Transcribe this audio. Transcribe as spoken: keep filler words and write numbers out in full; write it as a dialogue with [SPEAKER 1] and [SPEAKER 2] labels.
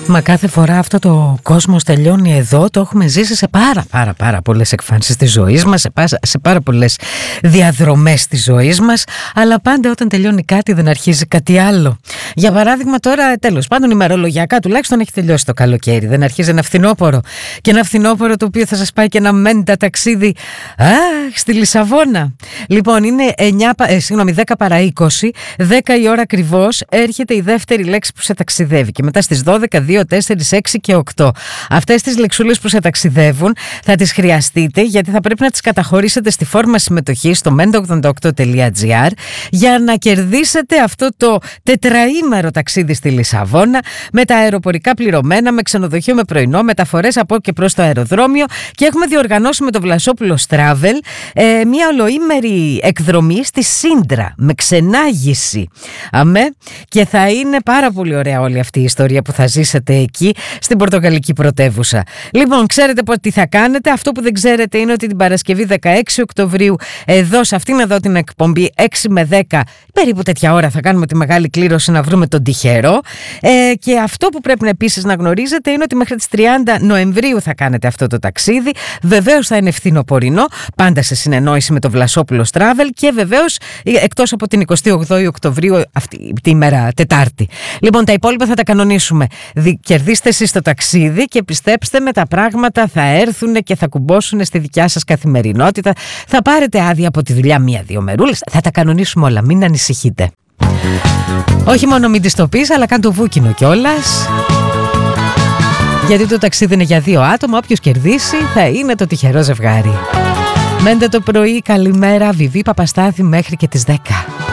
[SPEAKER 1] Μα κάθε φορά αυτό το κόσμος τελειώνει εδώ, το έχουμε ζήσει σε πάρα πάρα πάρα πολλές εκφάνσεις της ζωής μας, σε, πά, σε πάρα πολλές διαδρομές της ζωής μας, αλλά πάντα όταν τελειώνει κάτι δεν αρχίζει κάτι άλλο. Για παράδειγμα τώρα, τέλος πάντων ημερολογιακά τουλάχιστον έχει τελειώσει το καλοκαίρι, δεν αρχίζει ένα φθινόπωρο, και ένα φθινόπωρο το οποίο θα σας πάει και ένα μέντα ταξίδι αχ, στη Λισαβόνα. Λοιπόν, είναι εννιά, ε, συγγνώμη, δέκα παρά είκοσι, δέκα η ώρα ακριβώς, έρχεται η δεύτερη λέξη που σε ταξιδεύει και μετά στις δώδεκα, δύο, τέσσερα, έξι και οκτώ. Αυτές τις λεξούλες που σε ταξιδεύουν θα τις χρειαστείτε, γιατί θα πρέπει να τις καταχωρήσετε στη φόρμα συμμετοχής στο μεντα ογδόντα οκτώ τελεία τζι άρ για να κερδίσετε αυτό το τετραήμερο ταξίδι στη Λισαβόνα με τα αεροπορικά πληρωμένα, με ξενοδοχείο, με πρωινό, μεταφορές από και προς το αεροδρόμιο, και έχουμε διοργανώσει με το Βλασόπουλος Travel ε, μια ολοήμερη εκδρομή στη Σύντρα με ξενάγηση. Αμέ, και θα είναι πάρα πολύ ωραία όλη αυτή η ιστορία που θα ζήσετε εκεί στην πορτογαλική πρωτεύουσα. Λοιπόν, ξέρετε τι θα κάνετε. Αυτό που δεν ξέρετε είναι ότι την Παρασκευή δεκαέξι Οκτωβρίου εδώ σε αυτήν εδώ την εκπομπή έξι με δέκα περίπου τέτοια ώρα θα κάνουμε τη μεγάλη κλήρωση να βρούμε τον τυχερό, ε, και αυτό που πρέπει επίσης να γνωρίζετε είναι ότι μέχρι τις τριάντα Νοεμβρίου θα κάνετε αυτό το ταξίδι. Βεβαίως θα είναι φθινοπορεινό, πάντα σε συνεννόηση με το Βλασόπουλος Travel, και βεβαίως εκτός από την εικοστή όγδοη Οκτωβρίου αυτή τη ημέρα Τετάρτη. Λοιπόν, τα υπόλοιπα θα τα κανονίσουμε. Δι- κερδίστε εσείς το ταξίδι και πιστέψτε με, τα πράγματα θα έρθουν και θα κουμπώσουν στη δικιά σας καθημερινότητα. Θα πάρετε άδεια από τη δουλειά μία-δύο μερούλες. Θα τα κανονίσουμε όλα, μην ανησυχείτε. Όχι μόνο μην τις το πεις, αλλά κάν το βούκινο κιόλας. Γιατί το ταξίδι είναι για δύο άτομα. Όποιος κερδίσει θα είναι το τυχερό ζευγάρι. Μέντε το πρωί, καλημέρα, Βιβί Παπαστάθη μέχρι και τις δέκα.